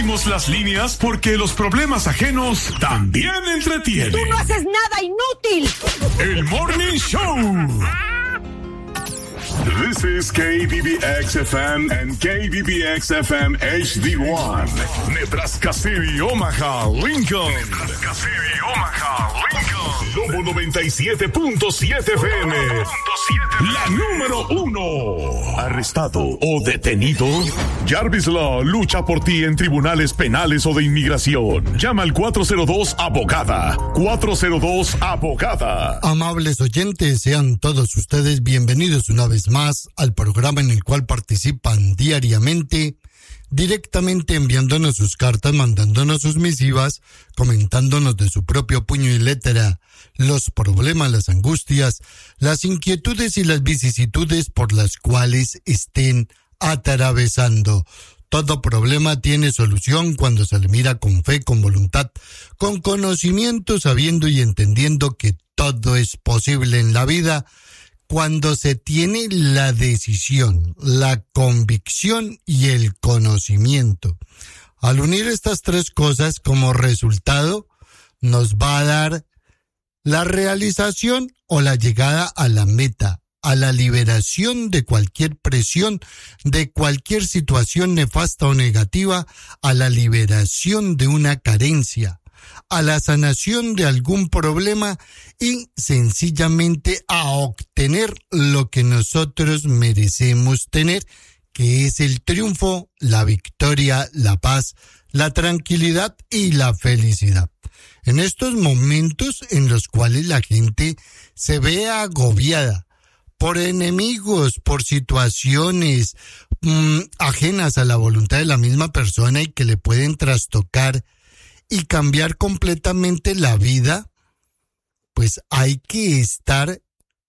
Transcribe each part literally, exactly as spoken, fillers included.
Abrimos las líneas porque los problemas ajenos también entretienen. ¡Tú no haces nada, inútil! El Morning Show. This is K B B X F M and K B B X F M H D one. Nebraska City, Omaha, Lincoln. Nebraska City, Omaha, Lincoln. Lobo noventa y siete punto siete F M. La número uno. Arrestado o detenido. Jarvis Law lucha por ti en tribunales penales o de inmigración. Llama al cuatro cero dos abogada. cuatro cero dos abogada. Amables oyentes, sean todos ustedes bienvenidos una vez más al programa en el cual participan diariamente, directamente enviándonos sus cartas, mandándonos sus misivas, comentándonos de su propio puño y letra los problemas, las angustias, las inquietudes y las vicisitudes por las cuales estén atravesando. Todo problema tiene solución cuando se le mira con fe, con voluntad, con conocimiento, sabiendo y entendiendo que todo es posible en la vida cuando se tiene la decisión, la convicción y el conocimiento. Al unir estas tres cosas como resultado, nos va a dar la realización o la llegada a la meta, a la liberación de cualquier presión, de cualquier situación nefasta o negativa, a la liberación de una carencia, a la sanación de algún problema y sencillamente a obtener lo que nosotros merecemos tener, que es el triunfo, la victoria, la paz, la tranquilidad y la felicidad. En estos momentos en los cuales la gente se ve agobiada por enemigos, por situaciones mmm, ajenas a la voluntad de la misma persona y que le pueden trastocar y cambiar completamente la vida, pues hay que estar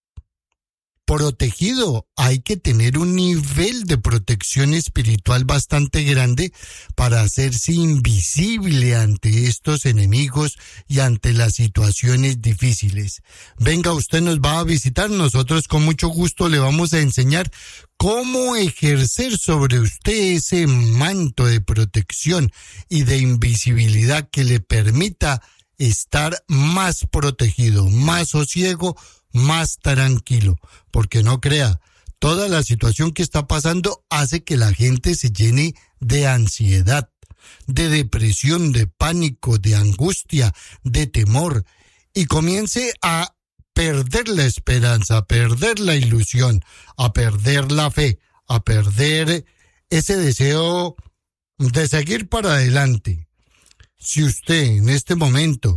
protegido, hay que tener un nivel de protección espiritual bastante grande para hacerse invisible ante estos enemigos y ante las situaciones difíciles. Venga, usted nos va a visitar, nosotros con mucho gusto le vamos a enseñar cómo ejercer sobre usted ese manto de protección y de invisibilidad que le permita estar más protegido, más sosiego, más tranquilo, porque no crea, toda la situación que está pasando hace que la gente se llene de ansiedad, de depresión, de pánico, de angustia, de temor, y comience a perder la esperanza, a perder la ilusión, a perder la fe, a perder ese deseo de seguir para adelante. Si usted en este momento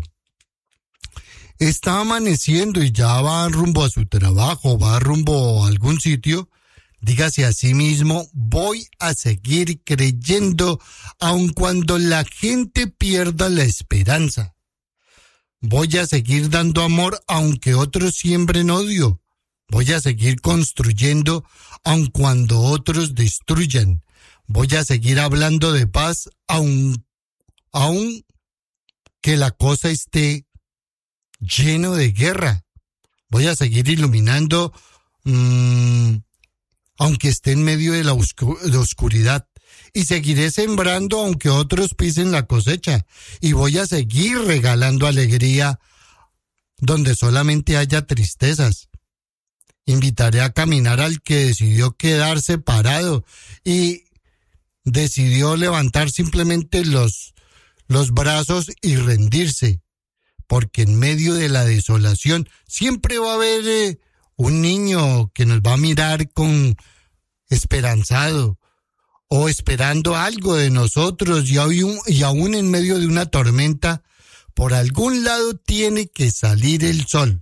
está amaneciendo y ya va rumbo a su trabajo, va rumbo a algún sitio, dígase a sí mismo, voy a seguir creyendo aun cuando la gente pierda la esperanza. Voy a seguir dando amor aunque otros siembren odio. Voy a seguir construyendo aun cuando otros destruyan. Voy a seguir hablando de paz aun, aun que la cosa esté lleno de guerra. Voy a seguir iluminando mmm, aunque esté en medio de la oscur- de oscuridad. Y seguiré sembrando aunque otros pisen la cosecha. Y voy a seguir regalando alegría donde solamente haya tristezas. Invitaré a caminar al que decidió quedarse parado y decidió levantar simplemente los, los brazos y rendirse. Porque en medio de la desolación siempre va a haber eh, un niño que nos va a mirar con esperanzado o esperando algo de nosotros y aún, y aún en medio de una tormenta, por algún lado tiene que salir el sol.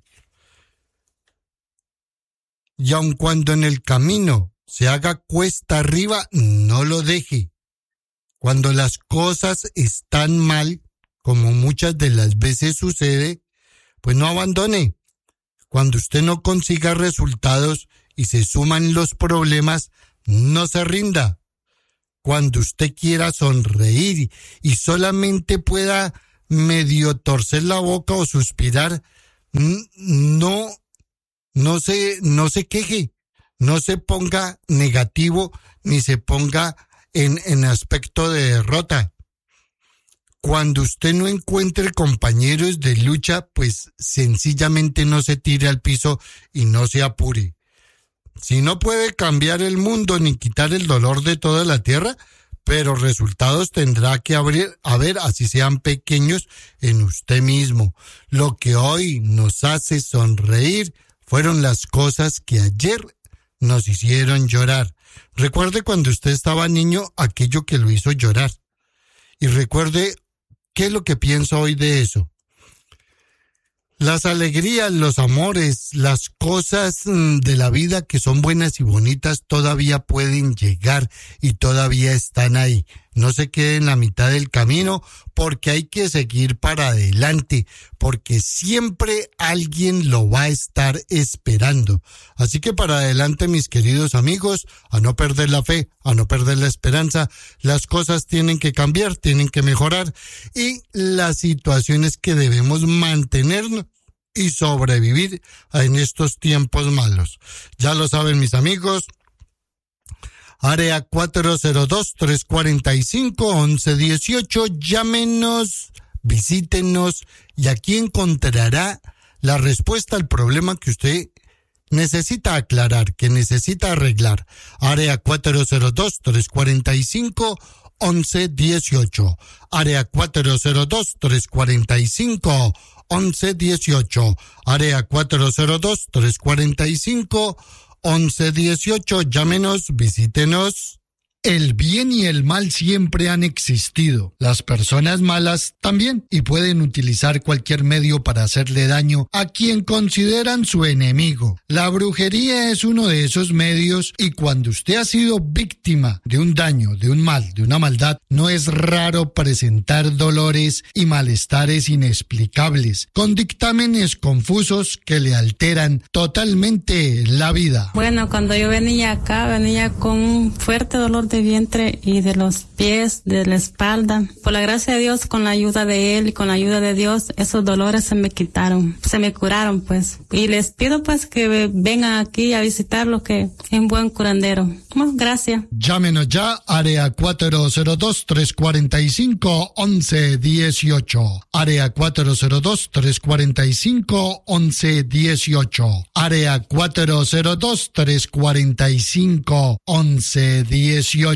Y aun cuando en el camino se haga cuesta arriba, no lo deje. Cuando las cosas están mal, como muchas de las veces sucede, pues no abandone. Cuando usted no consiga resultados y se suman los problemas, no se rinda. Cuando usted quiera sonreír y solamente pueda medio torcer la boca o suspirar, no, no se, no se queje, no se ponga negativo ni se ponga en, en aspecto de derrota. cuando usted no encuentre compañeros de lucha, pues sencillamente no se tire al piso y no se apure. Si no puede cambiar el mundo ni quitar el dolor de toda la tierra, pero resultados tendrá que haber, haber, así sean pequeños, en usted mismo. Lo que hoy nos hace sonreír fueron las cosas que ayer nos hicieron llorar. Recuerde cuando usted estaba niño aquello que lo hizo llorar. Y recuerde qué es lo que pienso hoy de eso. Las alegrías, los amores, las cosas de la vida que son buenas y bonitas todavía pueden llegar y todavía están ahí. No se quede en la mitad del camino porque hay que seguir para adelante, porque siempre alguien lo va a estar esperando. Así que para adelante, mis queridos amigos, a no perder la fe, a no perder la esperanza. Las cosas tienen que cambiar, tienen que mejorar y las situaciones que debemos mantenernos y sobrevivir en estos tiempos malos. Ya lo saben, mis amigos. Área cuatro cero dos, tres cuatro cinco, once dieciocho, llámenos, visítenos y aquí encontrará la respuesta al problema que usted necesita aclarar, que necesita arreglar. Área cuatro cero dos, tres cuatro cinco, once dieciocho. Área cuatro cero dos, tres cuatro cinco, once dieciocho. Área cuatro cero dos, tres cuatro cinco, once dieciocho, llámenos, visítenos. El bien y el mal siempre han existido. Las personas malas también y pueden utilizar cualquier medio para hacerle daño a quien consideran su enemigo. La brujería es uno de esos medios y cuando usted ha sido víctima de un daño, de un mal, de una maldad, no es raro presentar dolores y malestares inexplicables, con dictámenes confusos que le alteran totalmente la vida. Bueno, cuando yo venía acá, venía con un fuerte dolor de de vientre y de los pies, de la espalda. Por la gracia de Dios, con la ayuda de Él y con la ayuda de Dios, esos dolores se me quitaron, se me curaron, pues. Y les pido, pues, que vengan aquí a visitarlo, que es un buen curandero. Bueno, gracias. Llámenos ya, área cuatro cero dos, tres cuatro cinco, once dieciocho. Área cuatro cero dos, tres cuatro cinco, once dieciocho. Área cuatro cero dos, tres cuatro cinco, once dieciocho.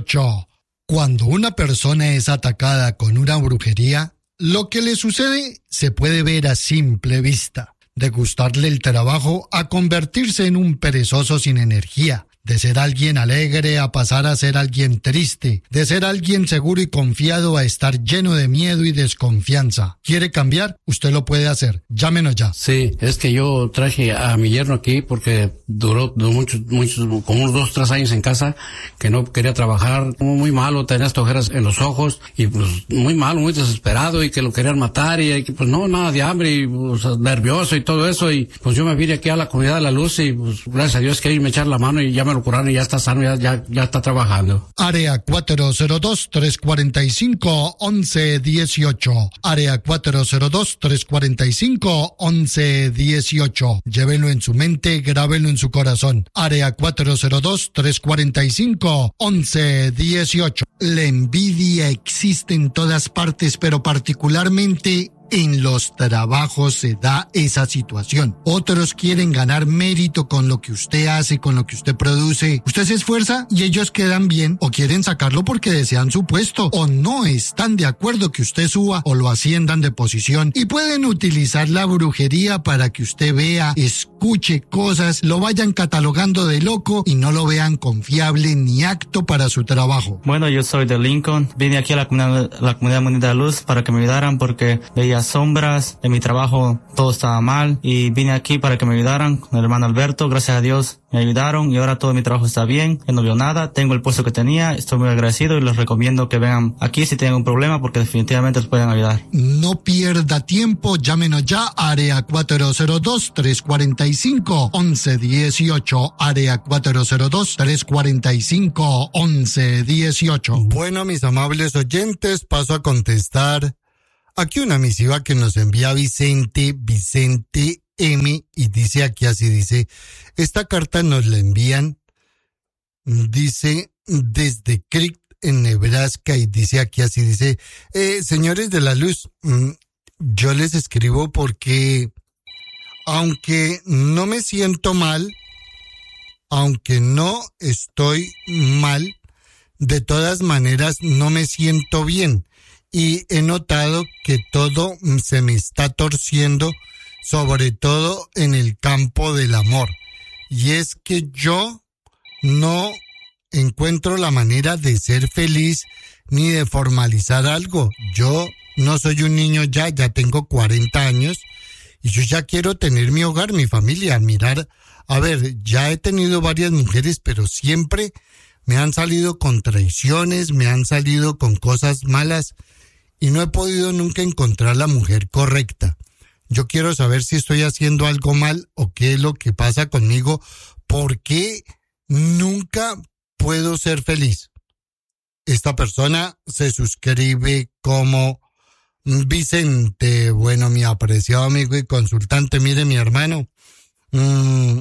Cuando una persona es atacada con una brujería, lo que le sucede se puede ver a simple vista. De gustarle el trabajo a convertirse en un perezoso sin energía. De ser alguien alegre a pasar a ser alguien triste. De ser alguien seguro y confiado a estar lleno de miedo y desconfianza. ¿Quiere cambiar? Usted lo puede hacer. Llámenos ya. Sí, es que yo traje a mi yerno aquí porque duró, duró muchos, muchos, como unos dos, tres años en casa, que no quería trabajar, muy malo, tenía estas ojeras en los ojos, y pues muy malo, muy desesperado, y que lo querían matar, y que pues no, nada de hambre, y pues nervioso y todo eso, y pues yo me vine aquí a la Comunidad de la Luz, y pues gracias a Dios que ahí me echaron la mano y ya me lo curaron y ya está sano, ya, ya, ya está trabajando. Área cuatro cero dos, tres cuatro cinco, once dieciocho. Área cuatro cero dos, tres cuatro cinco, once dieciocho. Llévenlo en su mente, grábenlo en su corazón. Área cuatro cero dos, tres cuatro cinco, once dieciocho. La envidia existe en todas partes, pero particularmente en los trabajos se da esa situación. Otros quieren ganar mérito con lo que usted hace, con lo que usted produce. Usted se esfuerza y ellos quedan bien, o quieren sacarlo porque desean su puesto, o no están de acuerdo que usted suba o lo asciendan de posición, y pueden utilizar la brujería para que usted vea, escuche cosas, lo vayan catalogando de loco y no lo vean confiable ni apto para su trabajo. Bueno, yo soy de Lincoln. Vine aquí a la comunidad, la comunidad mundial de la luz para que me ayudaran porque veía sombras, en mi trabajo todo estaba mal y vine aquí para que me ayudaran con el hermano Alberto. Gracias a Dios me ayudaron y ahora todo mi trabajo está bien, yo no veo nada, tengo el puesto que tenía, estoy muy agradecido y les recomiendo que vengan aquí si tienen un problema porque definitivamente les pueden ayudar. No pierda tiempo, llámenos ya, área cuatro cero dos, tres cuatro cinco, once dieciocho, área cuatro cero dos, tres cuatro cinco, once dieciocho. Bueno, mis amables oyentes, paso a contestar aquí una misiva que nos envía Vicente, Vicente M, y dice aquí así, dice, esta carta nos la envían, dice, desde Crick, en Nebraska y dice aquí así, dice, eh, señores de la luz, mmm, yo les escribo porque aunque no me siento mal, aunque no estoy mal, de todas maneras no me siento bien y he notado que todo se me está torciendo, sobre todo en el campo del amor. Y es que yo no encuentro la manera de ser feliz ni de formalizar algo. Yo no soy un niño ya, ya tengo cuarenta años y yo ya quiero tener mi hogar, mi familia, mirar. A ver, ya he tenido varias mujeres, pero siempre me han salido con traiciones, me han salido con cosas malas y no he podido nunca encontrar la mujer correcta. Yo quiero saber si estoy haciendo algo mal o qué es lo que pasa conmigo, por qué nunca puedo ser feliz. Esta persona se suscribe como Vicente. Bueno, mi apreciado amigo y consultante, mire mi hermano, mmm,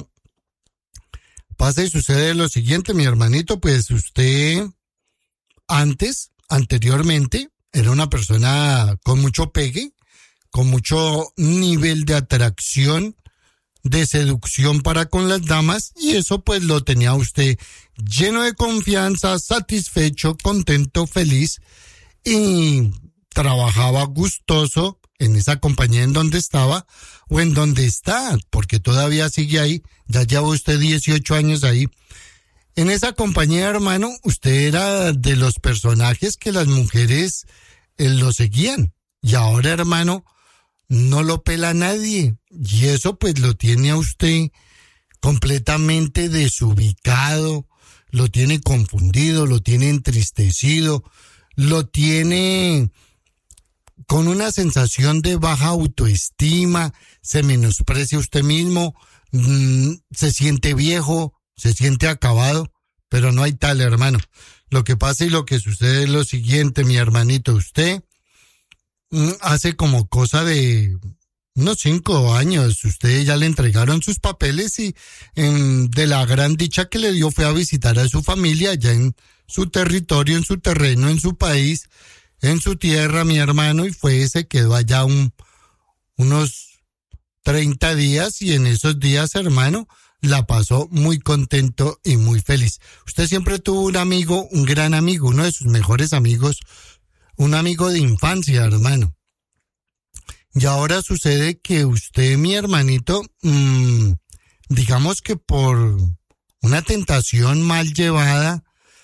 pasa y sucede lo siguiente, mi hermanito, pues usted antes, anteriormente, era una persona con mucho pegue, con mucho nivel de atracción, de seducción para con las damas, y eso pues lo tenía usted lleno de confianza, satisfecho, contento, feliz, y trabajaba gustoso en esa compañía en donde estaba o en donde está, porque todavía sigue ahí, ya lleva usted dieciocho años ahí. En esa compañía, hermano, usted era de los personajes que las mujeres eh, lo seguían, y ahora, hermano, no lo pela nadie, y eso pues lo tiene a usted completamente desubicado, lo tiene confundido, lo tiene entristecido, lo tiene con una sensación de baja autoestima, se menosprecia usted mismo, mmm, se siente viejo, se siente acabado, pero no hay tal, hermano. Lo que pasa y lo que sucede es lo siguiente, mi hermanito, usted mmm, hace como cosa de unos cinco años, usted ya le entregaron sus papeles y eh, de la gran dicha que le dio fue a visitar a su familia allá en su territorio, en su terreno, en su país, en su tierra, mi hermano, y fue, se quedó allá un, unos treinta días y en esos días, hermano, la pasó muy contento y muy feliz. Usted siempre tuvo un amigo, un gran amigo, uno de sus mejores amigos, un amigo de infancia, hermano. Y ahora sucede que usted, mi hermanito, mmm, digamos que por una tentación mal llevada,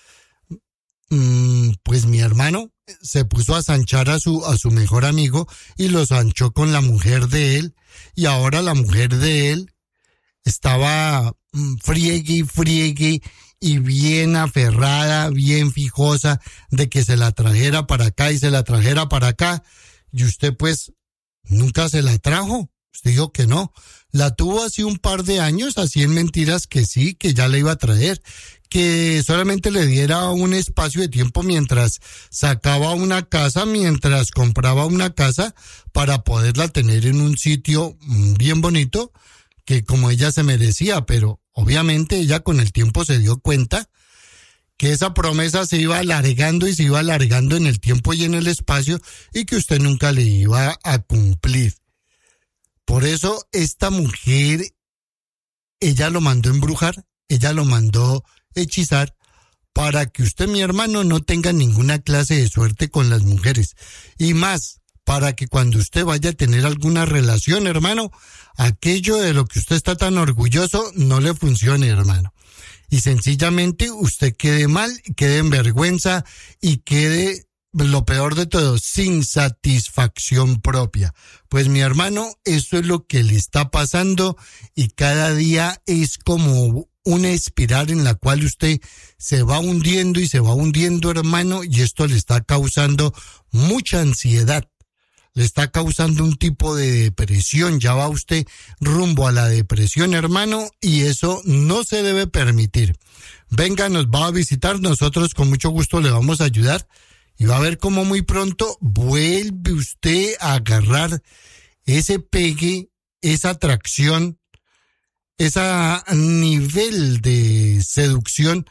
mmm, pues mi hermano se puso a zanchar a su, a su mejor amigo y lo zanchó con la mujer de él, y ahora la mujer de él estaba mmm, friegue y friegue y bien aferrada, bien fijosa de que se la trajera para acá y se la trajera para acá, y usted pues nunca se la trajo. Usted dijo que no. La tuvo así un par de años, así en mentiras que sí, que ya la iba a traer, que solamente le diera un espacio de tiempo mientras sacaba una casa, mientras compraba una casa para poderla tener en un sitio bien bonito, que como ella se merecía, pero obviamente ella con el tiempo se dio cuenta que esa promesa se iba alargando y se iba alargando en el tiempo y en el espacio y que usted nunca le iba a cumplir. Por eso esta mujer, ella lo mandó embrujar, ella lo mandó hechizar para que usted, mi hermano, no tenga ninguna clase de suerte con las mujeres. Y más, para que cuando usted vaya a tener alguna relación, hermano, aquello de lo que usted está tan orgulloso no le funcione, hermano. Y sencillamente usted quede mal, quede en vergüenza y quede, lo peor de todo, sin satisfacción propia. Pues mi hermano, eso es lo que le está pasando y cada día es como una espiral en la cual usted se va hundiendo y se va hundiendo, hermano, y esto le está causando mucha ansiedad. Le está causando un tipo de depresión, ya va usted rumbo a la depresión, hermano, y eso no se debe permitir. Venga, nos va a visitar, nosotros con mucho gusto le vamos a ayudar y va a ver cómo muy pronto vuelve usted a agarrar ese pegue, esa atracción, ese nivel de seducción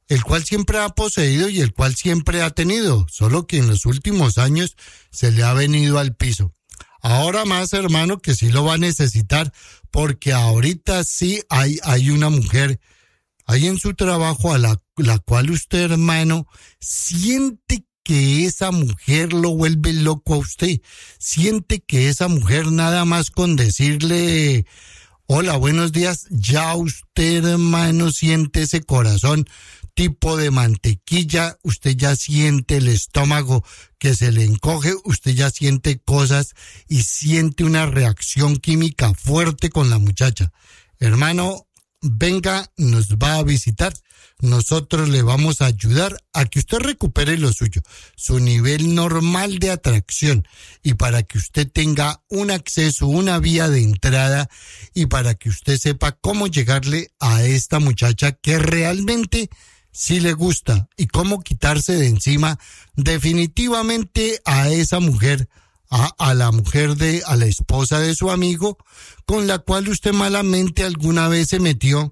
el cual siempre ha poseído y el cual siempre ha tenido, solo que en los últimos años se le ha venido al piso. Ahora más, hermano, que sí lo va a necesitar, porque ahorita sí hay, hay una mujer ahí en su trabajo a la, la cual usted, hermano, siente que esa mujer lo vuelve loco a usted. Siente que esa mujer nada más con decirle hola, buenos días, ya usted, hermano, siente ese corazón tipo de mantequilla, usted ya siente el estómago que se le encoge, usted ya siente cosas y siente una reacción química fuerte con la muchacha. Hermano, venga, nos va a visitar. Nosotros le vamos a ayudar a que usted recupere lo suyo, su nivel normal de atracción, y para que usted tenga un acceso, una vía de entrada, y para que usted sepa cómo llegarle a esta muchacha que realmente sí le gusta, y cómo quitarse de encima definitivamente a esa mujer, a, a la mujer de, a la esposa de su amigo, con la cual usted malamente alguna vez se metió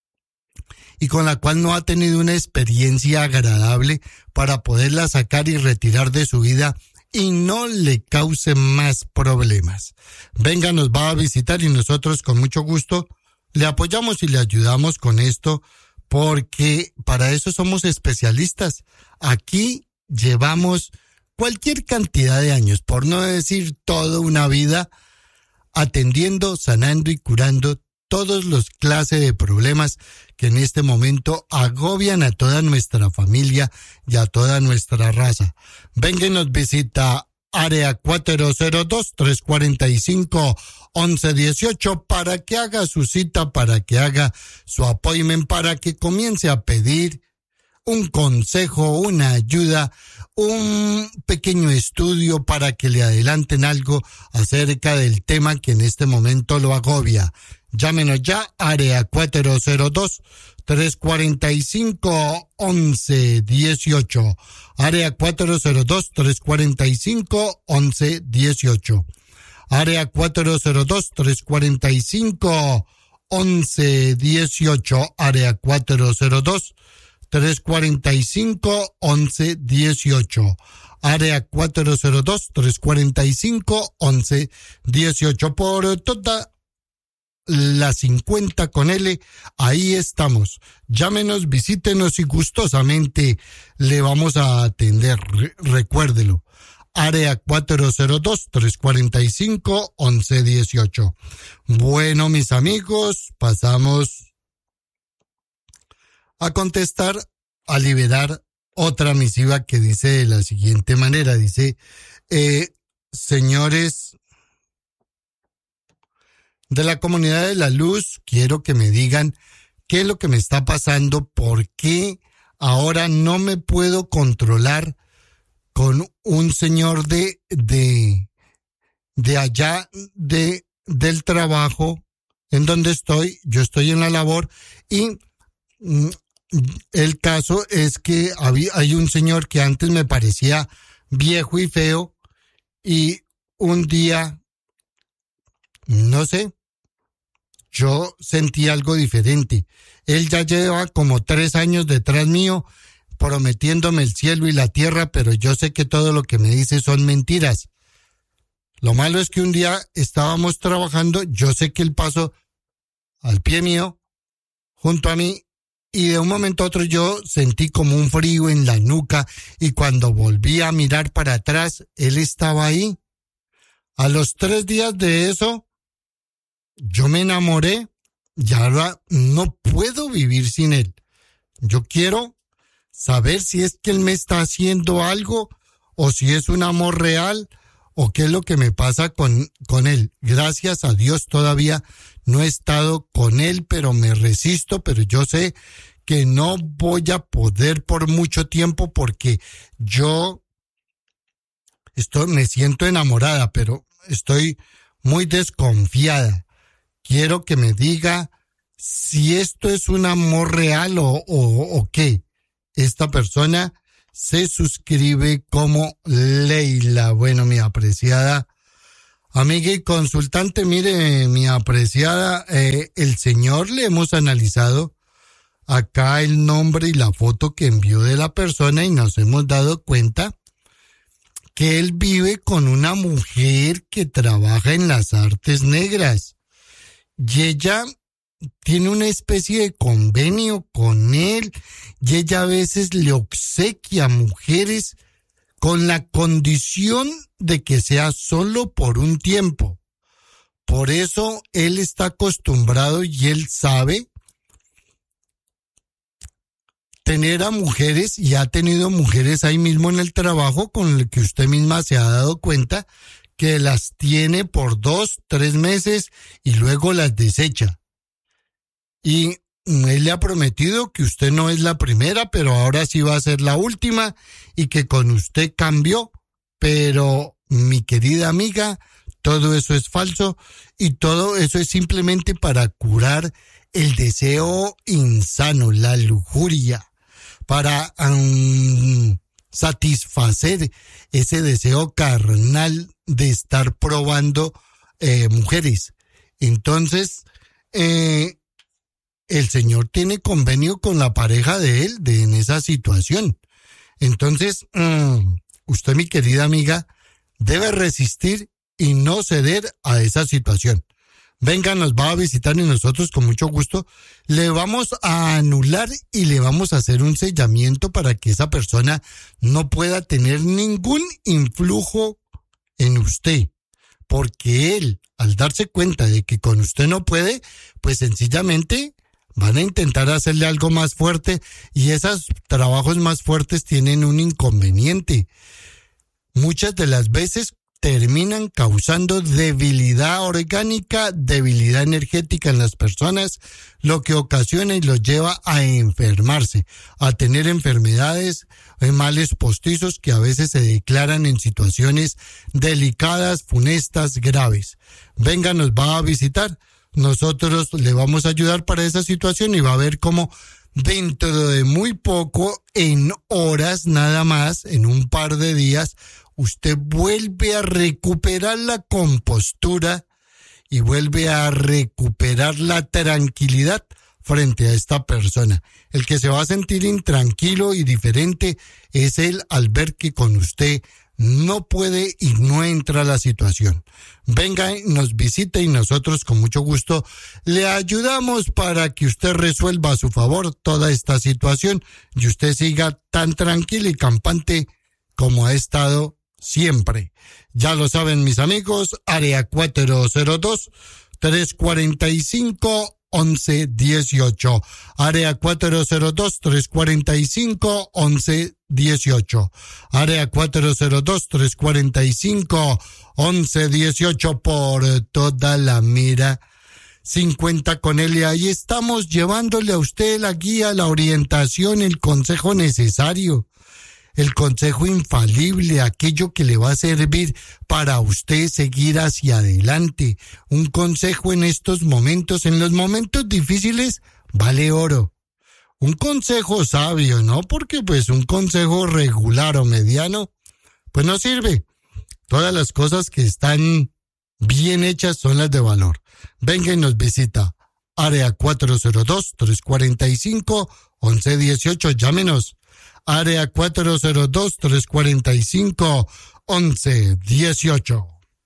y con la cual no ha tenido una experiencia agradable para poderla sacar y retirar de su vida y no le cause más problemas. Venga, nos va a visitar y nosotros con mucho gusto le apoyamos y le ayudamos con esto, porque para eso somos especialistas. Aquí llevamos cualquier cantidad de años, por no decir toda una vida, atendiendo, sanando y curando todos los clases de problemas que en este momento agobian a toda nuestra familia y a toda nuestra raza. Venga y nos visita área cuatro cero dos, tres cuatro cinco, once dieciocho para que haga su cita, para que haga su appointment, para que comience a pedir un consejo, una ayuda, un pequeño estudio para que le adelanten algo acerca del tema que en este momento lo agobia. Llámenos ya, área cuatro cero dos, tres cuatro cinco, once dieciocho. Área cuatro cero dos, tres cuatro cinco, once dieciocho. Área cuatro cero dos, tres cuatro cinco, once dieciocho. Área cuatro cero dos, tres cuatro cinco, once dieciocho. Área cuatro cero dos, tres cuatro cinco, once dieciocho. Por toda la cincuenta con L, ahí estamos. Llámenos, visítenos y gustosamente le vamos a atender. Re- recuérdelo. Área cuatro cero dos, tres cuatro cinco, once dieciocho. Bueno, mis amigos, pasamos a contestar, a liberar otra misiva que dice de la siguiente manera. Dice, eh, señores de la comunidad de la luz, quiero que me digan qué es lo que me está pasando, por qué ahora no me puedo controlar con un señor de, de, de allá, de, del trabajo en donde estoy. Yo estoy en la labor y mm, el caso es que había, hay un señor que antes me parecía viejo y feo y un día, no sé, yo sentí algo diferente. Él ya lleva como tres años detrás mío prometiéndome el cielo y la tierra, pero yo sé que todo lo que me dice son mentiras. Lo malo es que un día estábamos trabajando, yo sé que él pasó al pie mío, junto a mí, y de un momento a otro yo sentí como un frío en la nuca, y cuando volví a mirar para atrás, él estaba ahí. A los tres días de eso, yo me enamoré y ahora no puedo vivir sin él. Yo quiero saber si es que él me está haciendo algo o si es un amor real o qué es lo que me pasa con, con él. Gracias a Dios todavía no he estado con él, pero me resisto, pero yo sé que no voy a poder por mucho tiempo porque yo estoy, me siento enamorada, pero estoy muy desconfiada. Quiero que me diga si esto es un amor real o, o, o qué. Esta persona se suscribe como Leila. Bueno, mi apreciada amiga y consultante, mire, mi apreciada, eh, el señor le hemos analizado acá el nombre y la foto que envió de la persona y nos hemos dado cuenta que él vive con una mujer que trabaja en las artes negras. Y ella tiene una especie de convenio con él y ella a veces le obsequia a mujeres con la condición de que sea solo por un tiempo. Por eso él está acostumbrado y él sabe tener a mujeres y ha tenido mujeres ahí mismo en el trabajo con el que usted misma se ha dado cuenta que las tiene por dos, tres meses y luego las desecha. Y él le ha prometido que usted no es la primera, pero ahora sí va a ser la última y que con usted cambió. Pero, mi querida amiga, todo eso es falso y todo eso es simplemente para curar el deseo insano, la lujuria, para um, satisfacer ese deseo carnal de estar probando eh, mujeres. Entonces, eh, el señor tiene convenio con la pareja de él de, en esa situación. Entonces, um, usted, mi querida amiga, debe resistir y no ceder a esa situación. Venga, nos va a visitar y nosotros con mucho gusto le vamos a anular y le vamos a hacer un sellamiento para que esa persona no pueda tener ningún influjo en usted. Porque él, al darse cuenta de que con usted no puede, pues sencillamente van a intentar hacerle algo más fuerte y esos trabajos más fuertes tienen un inconveniente. Muchas de las veces terminan causando debilidad orgánica, debilidad energética en las personas, lo que ocasiona y los lleva a enfermarse, a tener enfermedades, males postizos que a veces se declaran en situaciones delicadas, funestas, graves. Venga, nos va a visitar, nosotros le vamos a ayudar para esa situación y va a ver cómo dentro de muy poco, en horas nada más, en un par de días, usted vuelve a recuperar la compostura y vuelve a recuperar la tranquilidad frente a esta persona. El que se va a sentir intranquilo y diferente es él al ver que con usted no puede y no entra a la situación. Venga, nos visite y nosotros con mucho gusto le ayudamos para que usted resuelva a su favor toda esta situación y usted siga tan tranquilo y campante como ha estado siempre. Ya lo saben mis amigos, área cuatro cero dos, tres cuatro cinco, once dieciocho. Área cuatro cero dos, tres cuatro cinco, once dieciocho. Área cuatro cero dos, tres cuatro cinco, once dieciocho por toda la mira cincuenta con él. Y ahí estamos llevándole a usted la guía, la orientación, el consejo necesario. El consejo infalible, aquello que le va a servir para usted seguir hacia adelante. Un consejo en estos momentos, en los momentos difíciles, vale oro. Un consejo sabio, ¿no? Porque pues un consejo regular o mediano, pues no sirve. Todas las cosas que están bien hechas son las de valor. Venga y nos visita. Área cuatro cero dos, tres cuatro cinco, once dieciocho. Llámenos. Área cuatro cero dos, tres cuatro cinco, once dieciocho.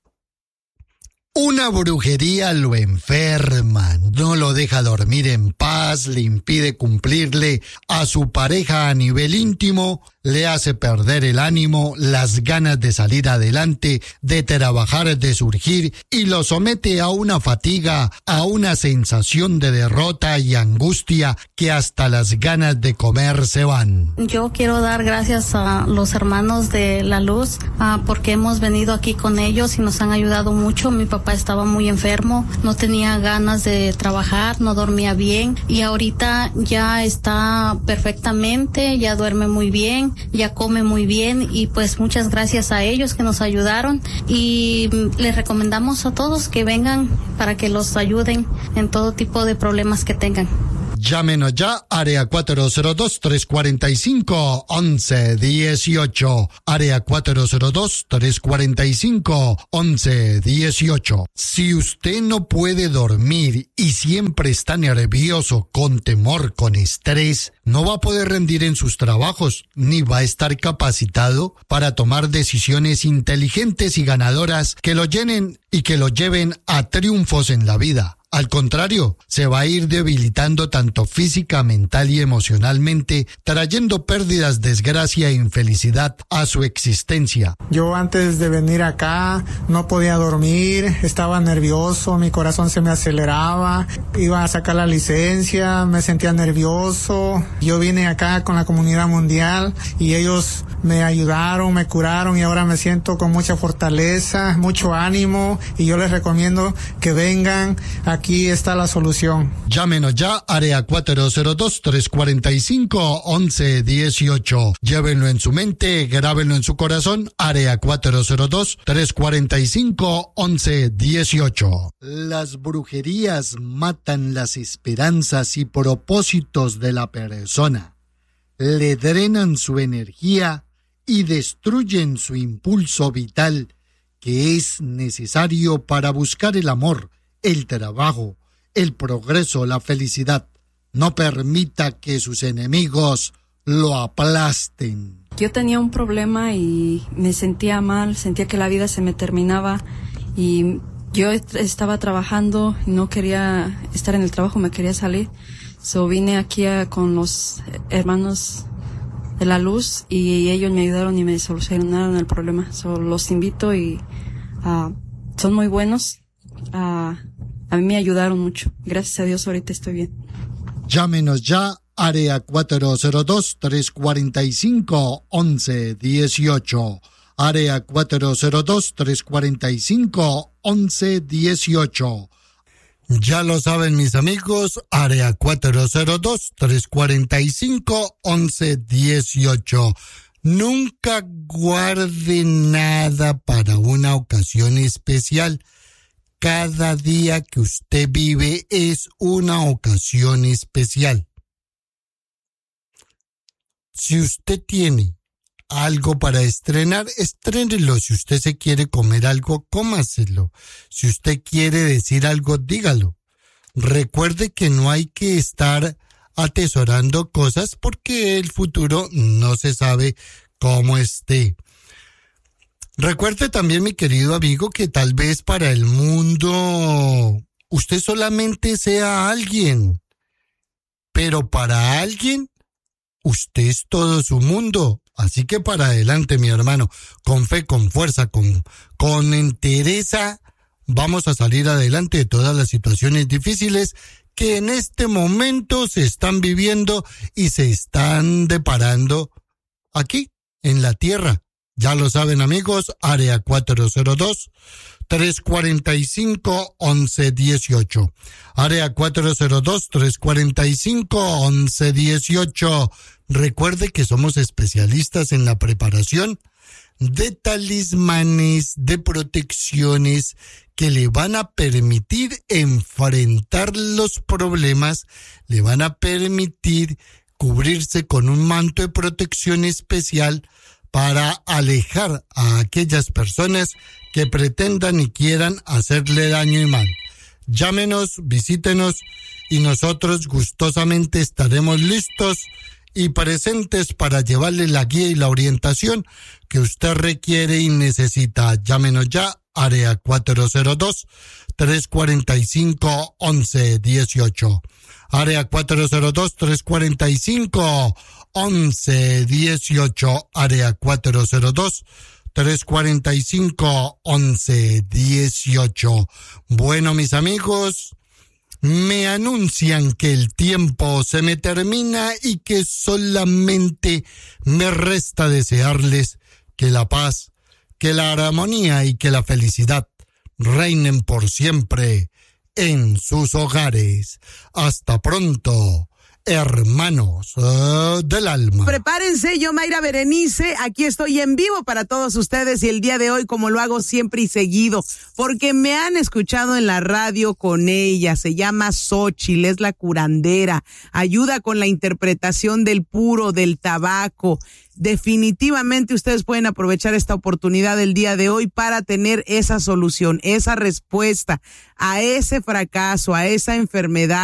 Una brujería lo enferma, no lo deja dormir en paz, le impide cumplirle a su pareja a nivel íntimo, le hace perder el ánimo, las ganas de salir adelante, de trabajar, de surgir y lo somete a una fatiga, a una sensación de derrota y angustia que hasta las ganas de comer se van. Yo quiero dar gracias a los hermanos de la luz uh, porque hemos venido aquí con ellos y nos han ayudado mucho. Mi papá Papá estaba muy enfermo, no tenía ganas de trabajar, no dormía bien y ahorita ya está perfectamente, ya duerme muy bien, ya come muy bien y pues muchas gracias a ellos que nos ayudaron y les recomendamos a todos que vengan para que los ayuden en todo tipo de problemas que tengan. Llámenos ya, área cuatro cero dos, tres cuatro cinco, once dieciocho. Área cuatro cero dos, tres cuatro cinco, once dieciocho. Si usted no puede dormir y siempre está nervioso, con temor, con estrés, no va a poder rendir en sus trabajos, ni va a estar capacitado para tomar decisiones inteligentes y ganadoras que lo llenen y que lo lleven a triunfos en la vida. Al contrario, se va a ir debilitando tanto física, mental y emocionalmente, trayendo pérdidas, desgracia e infelicidad a su existencia. Yo antes de venir acá no podía dormir, estaba nervioso, mi corazón se me aceleraba, iba a sacar la licencia, me sentía nervioso. Yo vine acá con la comunidad mundial y ellos me ayudaron, me curaron y ahora me siento con mucha fortaleza, mucho ánimo y yo les recomiendo que vengan. Aquí está la solución. Llámenos ya, área cuatro cero dos, tres cuatro cinco, once dieciocho. Llévenlo en su mente, grábenlo en su corazón, área cuatro cero dos, tres cuatro cinco, once dieciocho. Las brujerías matan las esperanzas y propósitos de la persona, le drenan su energía y destruyen su impulso vital, que es necesario para buscar el amor, el trabajo, el progreso, la felicidad. No permita que sus enemigos lo aplasten. Yo tenía un problema y me sentía mal, sentía que la vida se me terminaba y yo estaba trabajando y no quería estar en el trabajo, me quería salir. So vine aquí a, con los hermanos de la luz y ellos me ayudaron y me solucionaron el problema. So los invito y uh, son muy buenos. Uh, a mí me ayudaron mucho. Gracias a Dios ahorita estoy bien. Llámenos ya, área cuatro cero dos, tres cuatro cinco, once dieciocho. Área cuatro cero dos, tres cuatro cinco, once dieciocho. Ya lo saben mis amigos, área cuatro cero dos, tres cuatro cinco, once dieciocho. Nunca guarde nada para una ocasión especial. Cada día que usted vive es una ocasión especial. Si usted tiene algo para estrenar, estrénelo. Si usted se quiere comer algo, cómaselo. Si usted quiere decir algo, dígalo. Recuerde que no hay que estar atesorando cosas porque el futuro no se sabe cómo esté. Recuerde también, mi querido amigo, que tal vez para el mundo usted solamente sea alguien, pero para alguien usted es todo su mundo. Así que para adelante, mi hermano, con fe, con fuerza, con, con entereza, vamos a salir adelante de todas las situaciones difíciles que en este momento se están viviendo y se están deparando aquí, en la tierra. Ya lo saben amigos, área cuatro cero dos, tres cuatro cinco, once dieciocho. Área cuatro cero dos, tres cuatro cinco, once dieciocho. Recuerde que somos especialistas en la preparación de talismanes, de protecciones que le van a permitir enfrentar los problemas, le van a permitir cubrirse con un manto de protección especial para alejar a aquellas personas que pretendan y quieran hacerle daño y mal. Llámenos, visítenos y nosotros gustosamente estaremos listos y presentes para llevarle la guía y la orientación que usted requiere y necesita. Llámenos ya, área cuatro cero dos, tres cuatro cinco, once dieciocho. Área cuatro cero dos, tres cuatro cinco, once dieciocho. Área cuatro cero dos, tres cuatro cinco, once dieciocho. Bueno, mis amigos, me anuncian que el tiempo se me termina y que solamente me resta desearles que la paz, que la armonía y que la felicidad reinen por siempre en sus hogares. Hasta pronto. hermanos uh, del alma. Prepárense, yo Mayra Berenice, aquí estoy en vivo para todos ustedes y el día de hoy, como lo hago siempre y seguido, porque me han escuchado en la radio con ella, se llama Xochitl, es la curandera, ayuda con la interpretación del puro, del tabaco. Definitivamente ustedes pueden aprovechar esta oportunidad del día de hoy para tener esa solución, esa respuesta a ese fracaso, a esa enfermedad.